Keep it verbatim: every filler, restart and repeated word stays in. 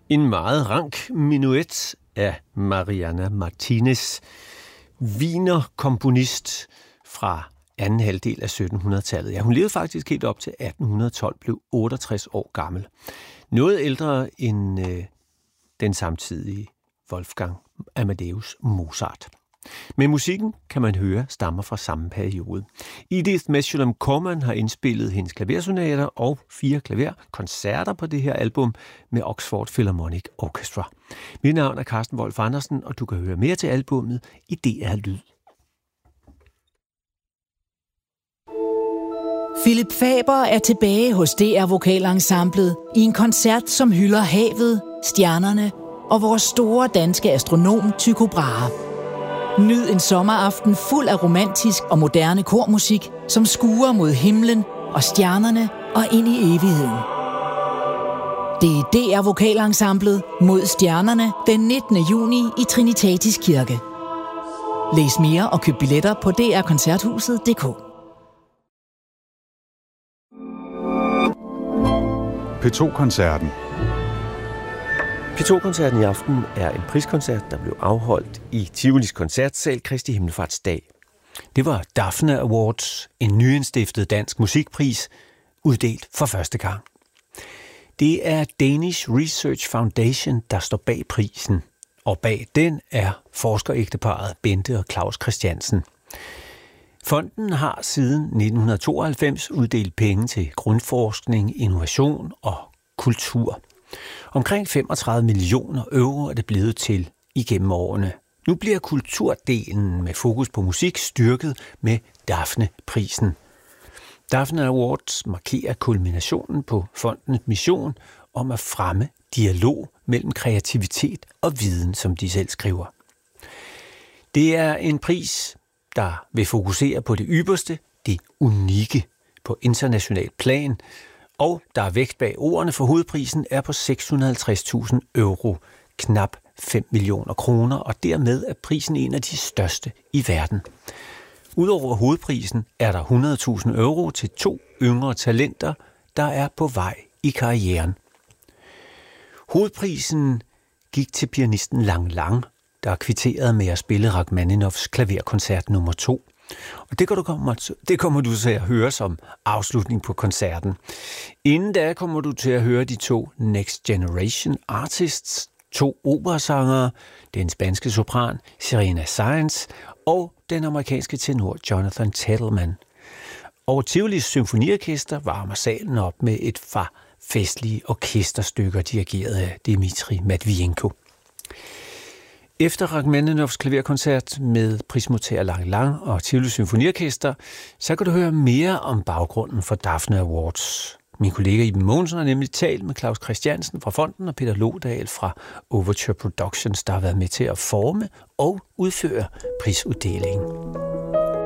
En meget rank menuet af Mariana Martinez, wienerkomponist fra anden halvdel af syttenhundredetallet. Ja, hun levede faktisk helt op til atten tolv, blev otteogtres år gammel. Noget ældre end øh, den samtidige Wolfgang Amadeus Mozart. Men musikken, kan man høre, stammer fra samme periode. Edith Meshulam-Korman har indspillet hendes klaversonater og fire klaverkoncerter på det her album med Oxford Philharmonic Orchestra. Mit navn er Carsten Wolf Andersen, og du kan høre mere til albummet i D R Lyd. Philip Faber er tilbage hos D R Vokalensemblet i en koncert, som hylder havet, stjernerne og vores store danske astronom Tycho Brahe. Nyd en sommeraften fuld af romantisk og moderne kormusik, som skuer mod himlen og stjernerne og ind i evigheden. Det er D R Vokalensemblet mod stjernerne den nittende juni i Trinitatis Kirke. Læs mere og køb billetter på d r koncerthuset punktum d k. P to-koncerten. P to-koncerten i aften er en priskoncert, der blev afholdt i Tivolis koncertsal Kristi Himmelfartsdag. Det var Daphne Awards, en nyinstiftet dansk musikpris, uddelt for første gang. Det er Danish Research Foundation, der står bag prisen, og bag den er forskerægteparret Bente og Claus Christiansen. Fonden har siden nitten tooghalvfems uddelt penge til grundforskning, innovation og kultur. Omkring femogtredive millioner euro er det blevet til igennem årene. Nu bliver kulturdelen med fokus på musik styrket med Daphne-prisen. Daphne Awards markerer kulminationen på fondens mission om at fremme dialog mellem kreativitet og viden, som de selv skriver. Det er en pris, der vil fokusere på det ypperste, det unikke på international plan, og der er vægt bag ordene, for hovedprisen er på seks hundrede og halvtreds tusind euro, knap fem millioner kroner, og dermed er prisen en af de største i verden. Udover hovedprisen er der hundrede tusind euro til to yngre talenter, der er på vej i karrieren. Hovedprisen gik til pianisten Lang Lang, der er kvitteret med at spille Rachmaninovs klaverkoncert nummer to. Og det, kan du komme, det kommer du til at høre som afslutning på koncerten. Inden da kommer du til at høre de to Next Generation Artists, to operasangere, den spanske sopran Serena Sáenz og den amerikanske tenor Jonathan Tettleman. Og Tivolis Symfoniorkester varmer salen op med et par festlige orkesterstykker dirigeret af Dmitri Matvienko. Efter Rachmaninovs klaverkoncert med prismodtager Lang Lang og Tivolis Symfoniorkester, så kan du høre mere om baggrunden for Daphne Awards. Min kollega Iben Mogensen har nemlig talt med Claus Christiansen fra Fonden og Peter Lodal fra Overture Productions, der har været med til at forme og udføre prisuddelingen.